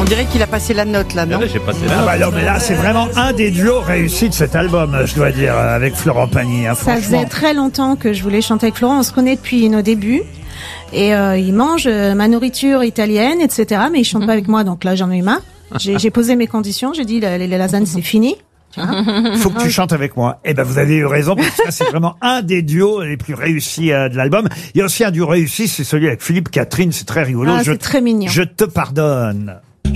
On dirait qu'il a passé la note là, non? J'ai passé là. Ah bah non, mais là, c'est vraiment un des duos réussis de cet album, je dois dire, avec Florent Pagny. Hein, Ça franchement. faisait très longtemps que je voulais chanter avec Florent. On se connaît depuis nos débuts. Et il mange ma nourriture italienne, etc. Mais il chante pas avec moi, donc là j'en ai eu marre. J'ai posé mes conditions. J'ai dit les lasagnes c'est fini. Faut que tu chantes avec moi. Eh ben, vous avez eu raison, parce que ça, c'est vraiment un des duos les plus réussis de l'album. Il y a aussi un duo réussi, c'est celui avec Philippe Catherine, c'est très rigolo. Ah, c'est très mignon. Je te pardonne.